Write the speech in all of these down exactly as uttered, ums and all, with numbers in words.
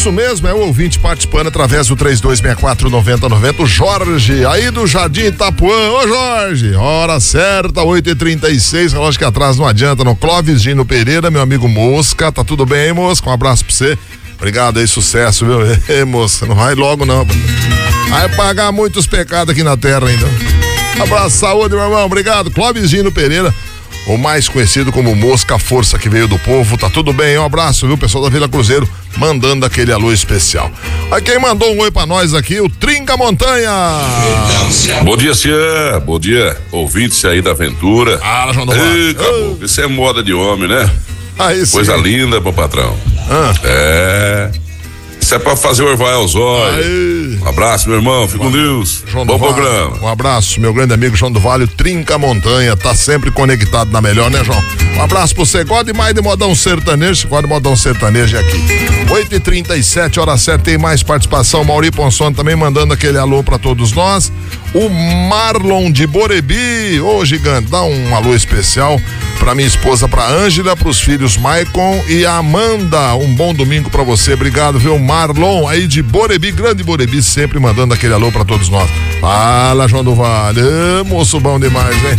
Isso mesmo, é o ouvinte participando através do três dois seis quatro nove zero nove zero, o Jorge, aí do Jardim Itapuã. Ô Jorge, hora certa, oito e trinta e seis, relógio que atrás não adianta, no Clóvis Gino Pereira, meu amigo Mosca, tá tudo bem, hein, Mosca? Um abraço pra você, obrigado aí, sucesso, viu? Ei, Mosca, não vai logo não, vai pagar muitos pecados aqui na terra ainda. Abraço, saúde, meu irmão, obrigado, Clóvis Gino Pereira, o mais conhecido como Mosca, força que veio do povo, tá tudo bem, um abraço, viu, pessoal da Vila Cruzeiro, mandando aquele alô especial. Aí quem mandou um oi pra nós aqui, o Trinca Montanha. Bom dia, Cian, bom dia, ouvintes aí da Aventura. Ah, João do Ei, caboclo, isso é moda de homem, né? Aí sim. Coisa linda, meu patrão. Ah. É... Isso é pra fazer orvalhar os olhos. Aí. Um abraço, meu irmão. Fique com Deus. João Bom do Vale, programa. um abraço, meu grande amigo João do Vale, Trinca Montanha, tá sempre conectado na melhor, né, João? Um abraço pra você. Gosta demais de modão sertanejo? Gosta de modão sertanejo aqui. oito e trinta e sete, hora certa, tem mais participação. Mauri Ponsone também mandando aquele alô pra todos nós. O Marlon de Borebi, ô gigante, dá um alô especial pra minha esposa, pra Ângela, pros filhos Maicon e a Amanda. Um bom domingo pra você, obrigado, viu, Marlon, aí de Borebi, grande Borebi, sempre mandando aquele alô pra todos nós. Fala, João do Vale, é, moço bom demais, hein?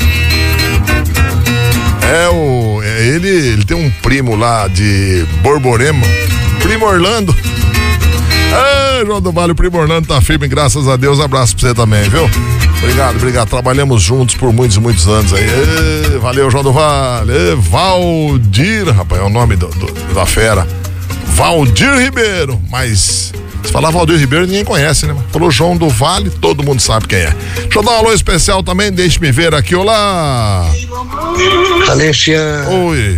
É o, é, ele, ele tem um primo lá de Borborema, primo Orlando. É, João do Vale, o primo Orlando tá firme, graças a Deus, abraço pra você também, viu? Obrigado, obrigado, trabalhamos juntos por muitos, muitos anos aí. É, valeu, João do Vale. É, Valdir, rapaz, é o nome do, do, da fera. Valdir Ribeiro, mas se falar Valdir Ribeiro ninguém conhece, né? Falou João do Vale, todo mundo sabe quem é. Deixa eu dar um alô especial também, deixe-me ver aqui, olá. Alexia. Oi.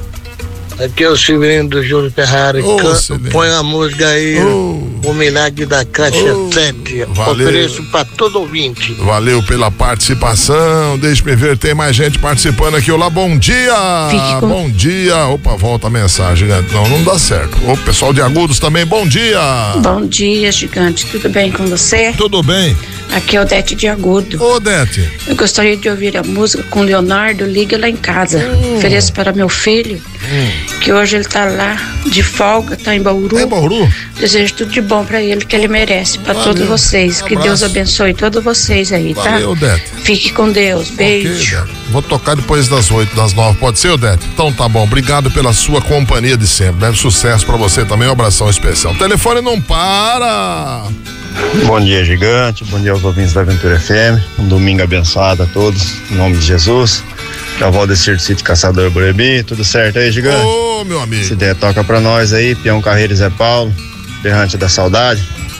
Aqui é o Silvino do Júlio Ferrari. Ô, Can... Silvino. Põe a música aí, Ô. o milagre da Caixa Ô. sete. Valeu. Ofereço pra todo ouvinte. Valeu pela participação, deixe-me ver, tem mais gente participando aqui, olá, bom dia, com... bom dia, opa, volta a mensagem, né? Não, não dá certo. O pessoal de Agudos também, bom dia. Bom dia, gigante, tudo bem com você? Tudo bem? Aqui é Odete de Agudo. Ô, Odete. Eu gostaria de ouvir a música com Leonardo, Liga Lá em Casa. Hum. Ofereço para meu filho, hum. que hoje ele tá lá de folga, tá em Bauru. É em Bauru? Desejo tudo de bom para ele, que ele merece, para todos vocês. Um que Deus abençoe todos vocês aí, tá? Valeu, Odete. Fique com Deus, beijo. Okay, vou tocar depois das oito, das nove, pode ser, Odete? Então tá bom, obrigado pela sua companhia de sempre, né? Sucesso pra você também, um abração especial. O telefone não para. Bom dia, gigante, bom dia aos ouvintes da Aventura F M, um domingo abençoado a todos, em nome de Jesus. Que é o Valdecir do Sítio Caçador Borebi, tudo certo aí, gigante? Ô, meu amigo. Se der, toca pra nós aí, Peão Carreiro e Zé Paulo, Berrante da Saudade.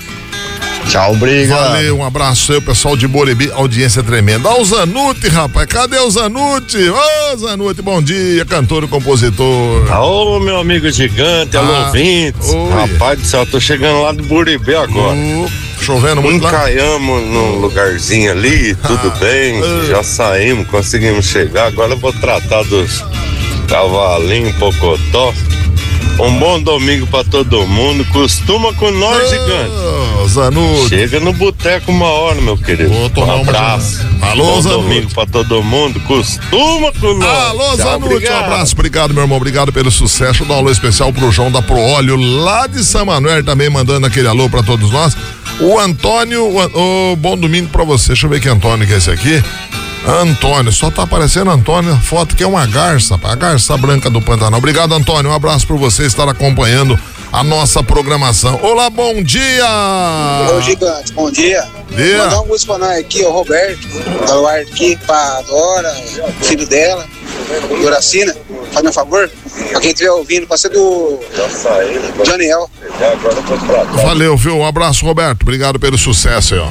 Tchau, obrigado. Valeu, um abraço aí, o pessoal de Borebi, audiência tremenda. Ó, o Zanuti, rapaz, cadê o Zanuti? Ô, Zanuti, bom dia, cantor e compositor. Alô, meu amigo gigante, ah, alô, ouvintes. Oi. Rapaz do céu, tô chegando lá do Borebi agora. Uh, chovendo muito lá? Encaiamos num lugarzinho ali, tudo ah, bem, uh. já saímos, conseguimos chegar, agora eu vou tratar dos cavalinhos, pocotó. Um bom domingo pra todo mundo, costuma com nós, oh, gigante. Zanuti. Chega no boteco uma hora, meu querido. Vou tomar um abraço. Uma... Alô, bom Zanuti. domingo pra todo mundo, costuma com nós. Alô, Zanuti, um abraço, obrigado, meu irmão, obrigado pelo sucesso. Dá um alô especial pro João da Proóleo, lá de São Manuel, também mandando aquele alô pra todos nós. O Antônio, o, o bom domingo pra você. Deixa eu ver que Antônio que é esse aqui. Antônio, só tá aparecendo Antônio, foto que é uma garça, a garça branca do Pantanal. Obrigado, Antônio, um abraço por você estar acompanhando a nossa programação. Olá, bom dia! Ô, gigante, bom dia. Dia. Mandar um músico pra nós aqui, o Roberto, da Luar aqui, pra Dora, filho dela, Doracina, faz meu favor, pra quem estiver ouvindo, pra ser do Janiel. Valeu, viu? Um abraço, Roberto, obrigado pelo sucesso aí, ó.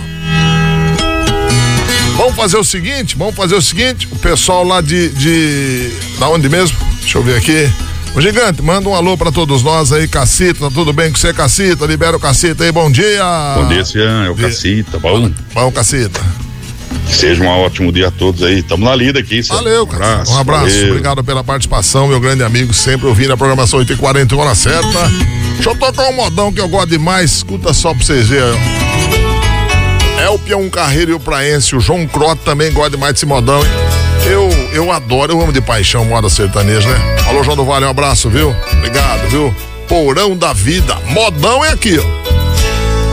Vamos fazer o seguinte, vamos fazer o seguinte, o pessoal lá de, de, da onde mesmo? Deixa eu ver aqui. O gigante, manda um alô pra todos nós aí, Cacita, tá tudo bem com você, Cacita? Libera o Cacita aí, bom dia. Bom dia, Cian, é o dia. Cacita, bom? Bom, Cacita. Seja um ótimo dia a todos aí, estamos na lida aqui, Cian. Valeu, cara. Um abraço, um abraço. Valeu. Obrigado pela participação, meu grande amigo, sempre ouvindo a programação oito e quarenta, hora certa. Deixa eu tocar um modão que eu gosto demais, escuta só pra vocês verem, ó. É o Peão Carreiro e o Praense, o João Crota também gosta demais desse modão, hein? Eu, eu adoro, eu amo de paixão moda sertaneja, né? Alô, João do Vale, um abraço, viu? Obrigado, viu? Porão da Vida. Modão é aqui, ó.